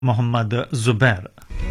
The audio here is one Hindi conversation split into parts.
मोहम्मद जुबैर।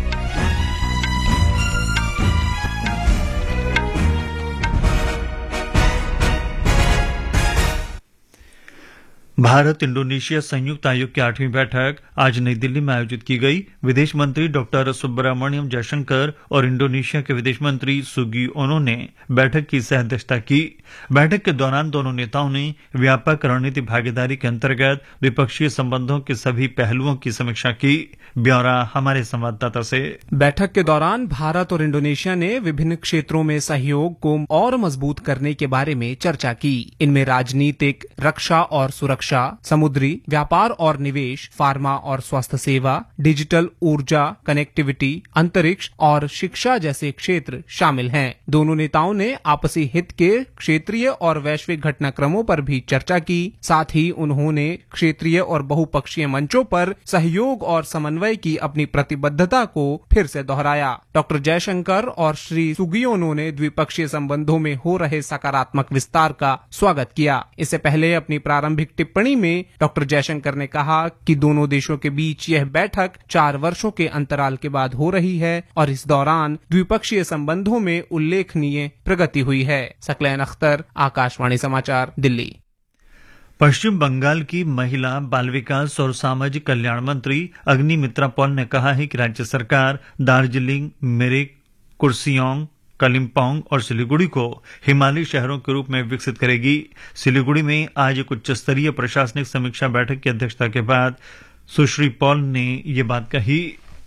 भारत इंडोनेशिया संयुक्त आयोग की 8वीं बैठक आज नई दिल्ली में आयोजित की गई। विदेश मंत्री डॉक्टर सुब्रमण्यम जयशंकर और इंडोनेशिया के विदेश मंत्री सुगियोनो ने बैठक की सह अध्यक्षता की। बैठक के दौरान दोनों नेताओं ने व्यापक रणनीतिक भागीदारी के अंतर्गत द्विपक्षीय संबंधों के सभी पहलुओं की समीक्षा की। ब्यौरा हमारे संवाददाता से। बैठक के दौरान भारत और इंडोनेशिया ने विभिन्न क्षेत्रों में सहयोग को और मजबूत करने के बारे में चर्चा की। इनमें राजनीतिक, रक्षा और सुरक्षा, समुद्री व्यापार और निवेश, फार्मा और स्वास्थ्य सेवा, डिजिटल ऊर्जा, कनेक्टिविटी, अंतरिक्ष और शिक्षा जैसे क्षेत्र शामिल हैं। दोनों नेताओं ने आपसी हित के क्षेत्रीय और वैश्विक घटनाक्रमों पर भी चर्चा की। साथ ही उन्होंने क्षेत्रीय और बहुपक्षीय मंचों पर सहयोग और समन्वय की अपनी प्रतिबद्धता को फिर से दोहराया। डॉक्टर जयशंकर और श्री सुगियोनो ने द्विपक्षीय संबंधों में हो रहे सकारात्मक विस्तार का स्वागत किया। इससे पहले अपनी प्रारंभिक टिप्पणी में डॉक्टर जयशंकर ने कहा कि दोनों देशों के बीच यह बैठक 4 वर्षों के अंतराल के बाद हो रही है और इस दौरान द्विपक्षीय संबंधों में उल्लेखनीय प्रगति हुई है। सकलैन अख्तर, आकाशवाणी समाचार, दिल्ली। पश्चिम बंगाल की महिला, बाल विकास और सामाजिक कल्याण मंत्री अग्निमित्रा पॉल ने कहा है कि राज्य सरकार दार्जिलिंग, मिरिक, कुर्सियोंग, कलिम्पोंग और सिलीगुड़ी को हिमालयी शहरों के रूप में विकसित करेगी। सिलीगुड़ी में आज एक उच्च स्तरीय प्रशासनिक समीक्षा बैठक की अध्यक्षता के बाद सुश्री पॉल ने ये बात कही।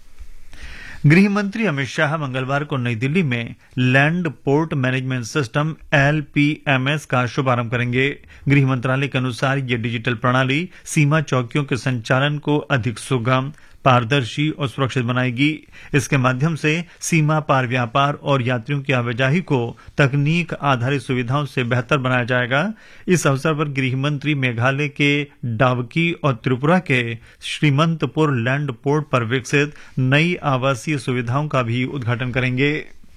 गृह मंत्री अमित शाह मंगलवार को नई दिल्ली में land port management system LPMS का शुभारंभ करेंगे। गृह मंत्रालय के अनुसार ये डिजिटल प्रणाली सीमा चौकियों के संचालन को अधिक सुगम, पारदर्शी और सुरक्षित बनाएगी। इसके माध्यम से सीमा पार व्यापार और यात्रियों की आवाजाही को तकनीक आधारित सुविधाओं से बेहतर बनाया जाएगा। इस अवसर पर गृह मंत्री मेघालय के डावकी और त्रिपुरा के श्रीमंतपुर लैंड पोर्ट पर विकसित नई आवासीय सुविधाओं का भी उद्घाटन करेंगे।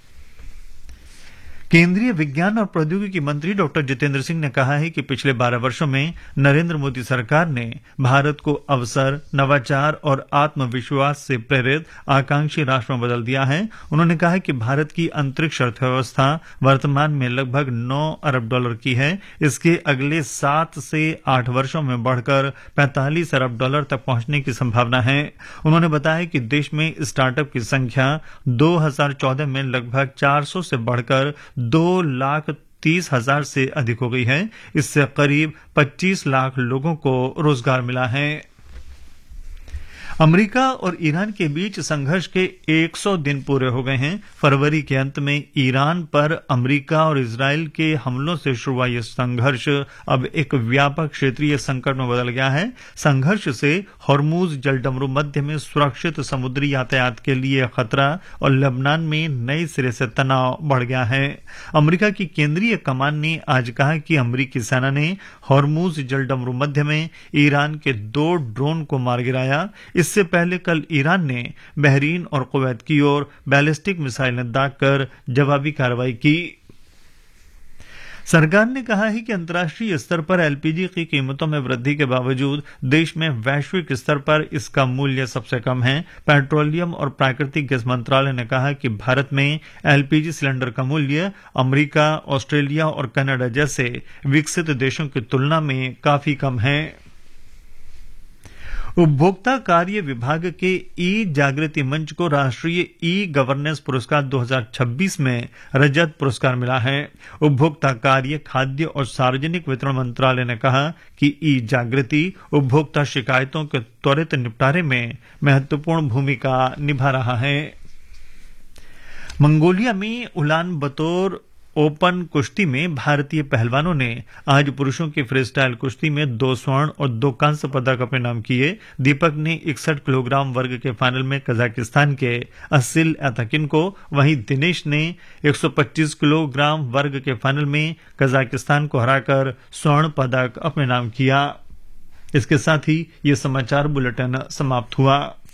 केंद्रीय विज्ञान और प्रौद्योगिकी मंत्री डॉक्टर जितेंद्र सिंह ने कहा है कि पिछले 12 वर्षों में नरेंद्र मोदी सरकार ने भारत को अवसर, नवाचार और आत्मविश्वास से प्रेरित आकांक्षी राष्ट्र में बदल दिया है। उन्होंने कहा कि भारत की अंतरिक्ष अर्थव्यवस्था वर्तमान में लगभग $9 अरब की है। इसके अगले 7 से 8 वर्षों में बढ़कर $45 अरब तक पहुंचने की संभावना है। उन्होंने बताया कि देश में स्टार्टअप की संख्या 2014 में लगभग 400 से बढ़कर 2,30,000 से अधिक हो गई है। इससे करीब 25 लाख लोगों को रोजगार मिला है। अमेरिका और ईरान के बीच संघर्ष के 100 दिन पूरे हो गए हैं। फरवरी के अंत में ईरान पर अमेरिका और इजराइल के हमलों से शुरू हुआ यह संघर्ष अब एक व्यापक क्षेत्रीय संकट में बदल गया है। संघर्ष से हॉर्मुज जलडमरू मध्य में सुरक्षित समुद्री यातायात के लिए खतरा और लेबनान में नए सिरे से तनाव बढ़ गया है। अमेरिका की केंद्रीय कमान ने आज कहा कि अमेरिकी सेना ने हॉर्मुज जलडमरू मध्य में ईरान के 2 ड्रोन को मार गिराया। इससे पहले कल ईरान ने बहरीन और कुवैत की ओर बैलिस्टिक मिसाइलें दागकर जवाबी कार्रवाई की। सरकार ने कहा है कि अंतर्राष्ट्रीय स्तर पर LPG की कीमतों में वृद्धि के बावजूद देश में वैश्विक स्तर पर इसका मूल्य सबसे कम है। पेट्रोलियम और प्राकृतिक गैस मंत्रालय ने कहा कि भारत में LPG सिलेंडर का मूल्य अमेरिका, ऑस्ट्रेलिया और कनाडा जैसे विकसित देशों की तुलना में काफी कम है। उपभोक्ता कार्य विभाग के ई जागृति मंच को राष्ट्रीय ई गवर्नेंस पुरस्कार 2026 में रजत पुरस्कार मिला है। उपभोक्ता कार्य, खाद्य और सार्वजनिक वितरण मंत्रालय ने कहा कि ई जागृति उपभोक्ता शिकायतों के त्वरित निपटारे में महत्वपूर्ण भूमिका निभा रहा है। मंगोलिया में उलान बतोर ओपन कुश्ती में भारतीय पहलवानों ने आज पुरुषों की फ्रीस्टाइल कुश्ती में 2 स्वर्ण और 2 कांस्य पदक अपने नाम किए। दीपक ने 61 किलोग्राम वर्ग के फाइनल में कजाकिस्तान के असिल एतकिन को, वहीं दिनेश ने 125 किलोग्राम वर्ग के फाइनल में कजाकिस्तान को हराकर स्वर्ण पदक अपने नाम किया। इसके साथ ही ये समाचार बुलेटिन समाप्त हुआ।